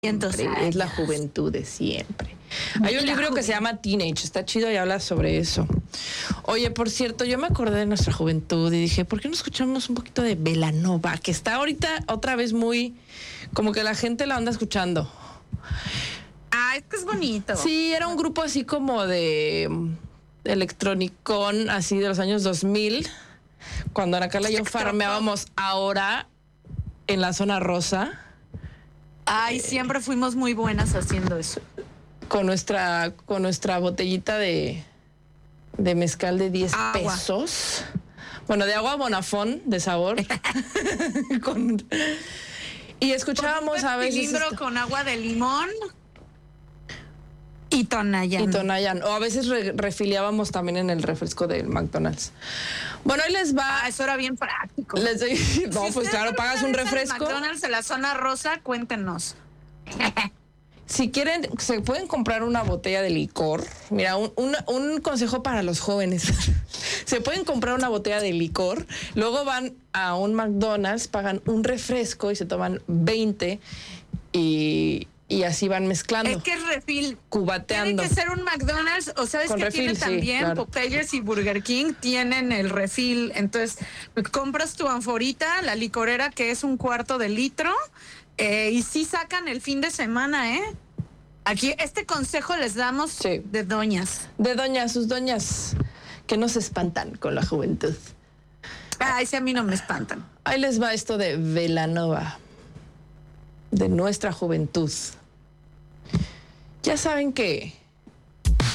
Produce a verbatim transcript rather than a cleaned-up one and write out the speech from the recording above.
Entonces, es la juventud de siempre. Hay un libro que se llama Teenage, está chido y habla sobre eso. Oye, por cierto, yo me acordé de nuestra juventud y dije, ¿por qué no escuchamos un poquito de Belanova? Que está ahorita otra vez muy, como que la gente la anda escuchando. Ah, es que es bonito. Sí, era un grupo así como de, de electronicón, así de los años dos mil, cuando Ana Carla y yo farmeábamos ahora en la zona rosa. Ay, siempre fuimos muy buenas haciendo eso. Con nuestra, con nuestra botellita de, de mezcal de diez agua. pesos. Bueno, de agua Bonafón, de sabor. con, y escuchábamos a veces... cilindro esto. Con agua de limón y Tonayán. Y Tonayán. O a veces re, refiliábamos también en el refresco del McDonald's. Bueno, ahí les va. Ah, eso era bien práctico. Les doy, no, si pues claro, pagas un refresco. McDonald's en la zona rosa, cuéntenos. Si quieren, se pueden comprar una botella de licor. Mira, un, un, un consejo para los jóvenes. Se pueden comprar una botella de licor, luego van a un McDonald's, pagan un refresco y se toman veinte y, y así van mezclando. Es que es refil. Cubateando. Tiene que ser un McDonald's, o sabes que tiene también, sí, claro. Popeyes y Burger King tienen el refil. Entonces, compras tu anforita, la licorera, que es un cuarto de litro, eh, y sí sacan el fin de semana, ¿eh? Aquí, este consejo les damos sí. de doñas. De doñas, sus doñas, que no se espantan con la juventud. Ay, sí, a mí no me espantan. Ahí les va esto de Belanova, de nuestra juventud. Ya saben que